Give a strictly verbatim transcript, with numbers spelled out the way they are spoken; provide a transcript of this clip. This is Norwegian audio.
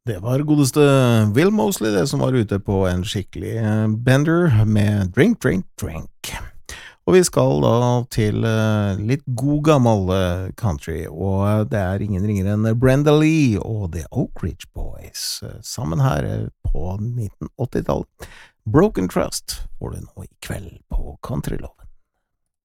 Det var godeste Will Mosley det som var ute på en skikkelig eh, bender med Drink, Drink, Drink. Og vi skal da til eh, litt god gammel eh, country, og det er ingen ringere enn Brenda Lee og The Oak Ridge Boys, eh, sammen her eh, på nitten åtti-tallet. Broken Trust får du nå i kveld på Countryloven.